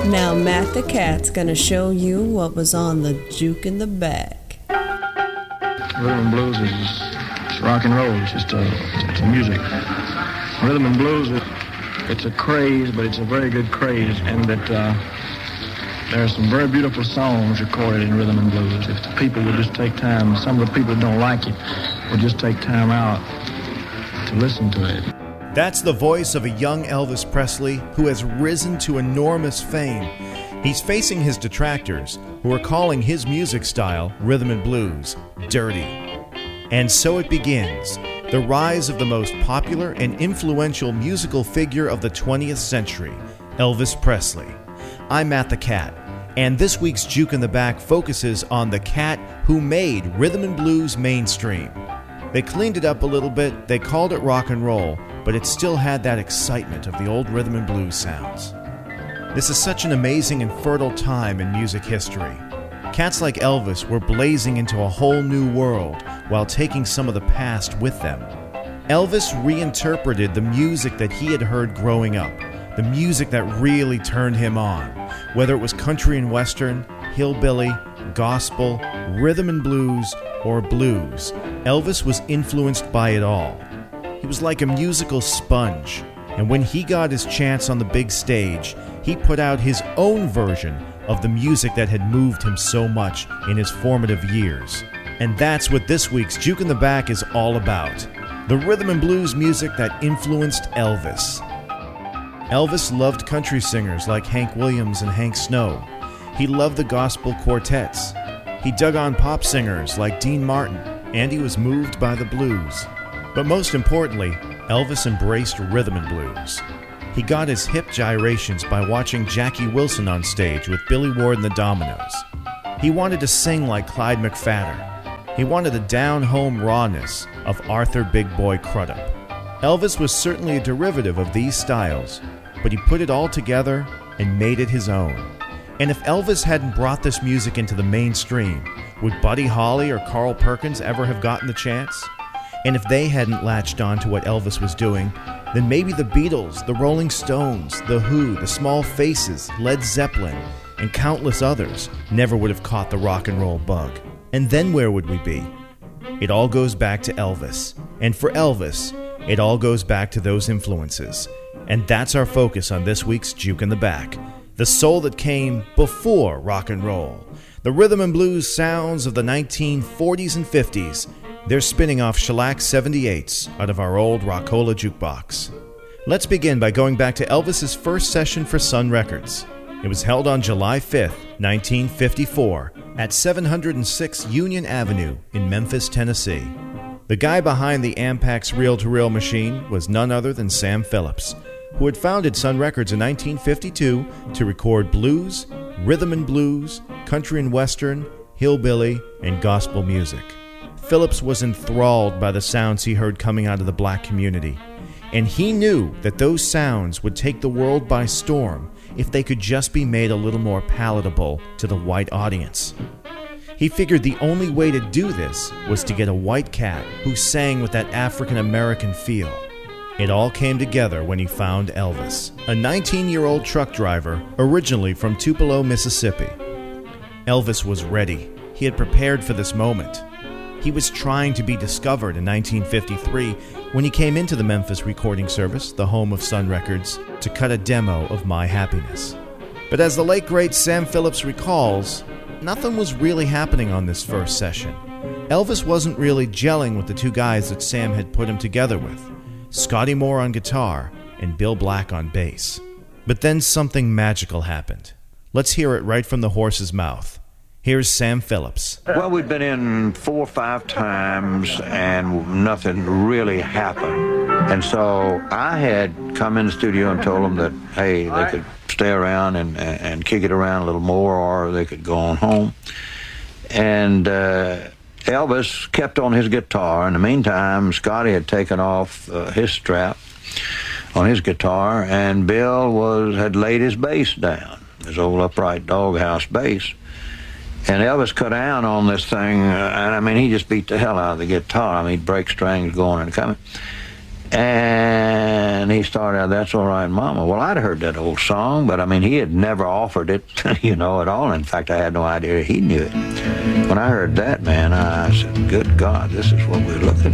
Now Matt the Cat's gonna show you what was on the juke in the back. Rhythm and blues is rock and roll. It's just it's music. Rhythm and blues, it's a craze, but it's a very good craze, and that there are some very beautiful songs recorded in rhythm and blues. If the people would just take time, some of the people that don't like it would just take time out to listen to it. That's the voice of a young Elvis Presley who has risen to enormous fame. He's facing his detractors, who are calling his music style, rhythm and blues, dirty. And so it begins, the rise of the most popular and influential musical figure of the 20th century, Elvis Presley. I'm Matt the Cat, and this week's Juke in the Back focuses on the cat who made rhythm and blues mainstream. They cleaned it up a little bit, they called it rock and roll, but it still had that excitement of the old rhythm and blues sounds. This is such an amazing and fertile time in music history. Cats like Elvis were blazing into a whole new world while taking some of the past with them. Elvis reinterpreted the music that he had heard growing up, the music that really turned him on, whether it was country and western, hillbilly, gospel, rhythm and blues, or blues. Elvis was influenced by it all. He was like a musical sponge, and when he got his chance on the big stage, he put out his own version of the music that had moved him so much in his formative years. And that's what this week's Juke in the Back is all about. The rhythm and blues music that influenced Elvis. Elvis loved country singers like Hank Williams and Hank Snow. He loved the gospel quartets. He dug on pop singers like Dean Martin, and he was moved by the blues. But most importantly, Elvis embraced rhythm and blues. He got his hip gyrations by watching Jackie Wilson on stage with Billy Ward and the Dominoes. He wanted to sing like Clyde McPhatter. He wanted the down-home rawness of Arthur Big Boy Crudup. Elvis was certainly a derivative of these styles, but he put it all together and made it his own. And if Elvis hadn't brought this music into the mainstream, would Buddy Holly or Carl Perkins ever have gotten the chance? And if they hadn't latched on to what Elvis was doing, then maybe the Beatles, the Rolling Stones, The Who, the Small Faces, Led Zeppelin, and countless others never would have caught the rock and roll bug. And then where would we be? It all goes back to Elvis. And for Elvis, it all goes back to those influences. And that's our focus on this week's Juke in the Back. The soul that came before rock and roll. The rhythm and blues sounds of the 1940s and 50s. They're spinning off shellac 78s out of our old Rockola jukebox. Let's begin by going back to Elvis's first session for Sun Records. It was held on July 5th, 1954, at 706 Union Avenue in Memphis, Tennessee. The guy behind the Ampex reel-to-reel machine was none other than Sam Phillips, who had founded Sun Records in 1952 to record blues, rhythm and blues, country and western, hillbilly, and gospel music. Phillips was enthralled by the sounds he heard coming out of the black community, and he knew that those sounds would take the world by storm if they could just be made a little more palatable to the white audience. He figured the only way to do this was to get a white cat who sang with that African-American feel. It all came together when he found Elvis, a 19-year-old truck driver originally from Tupelo, Mississippi. Elvis was ready. He had prepared for this moment. He was trying to be discovered in 1953 when he came into the Memphis recording service, the home of Sun Records, to cut a demo of My Happiness. But as the late great Sam Phillips recalls, nothing was really happening on this first session. Elvis wasn't really gelling with the two guys that Sam had put him together with, Scotty Moore on guitar and Bill Black on bass. But then something magical happened. Let's hear it right from the horse's mouth. Here's Sam Phillips. Well, we'd been in 4 or 5 times and nothing really happened. And so I had come in the studio and told them that, hey, they could stay around and kick it around a little more, or they could go on home. And Elvis kept on his guitar. In the meantime, Scotty had taken off his strap on his guitar, and Bill had laid his bass down, his old upright doghouse bass. And Elvis cut down on this thing, and I mean, he just beat the hell out of the guitar. I mean, he'd break strings going and coming. And he started out, "That's All Right, Mama." Well, I'd heard that old song, but I mean, he had never offered it, at all. In fact, I had no idea he knew it. When I heard that, man, I said, "Good God, this is what we're looking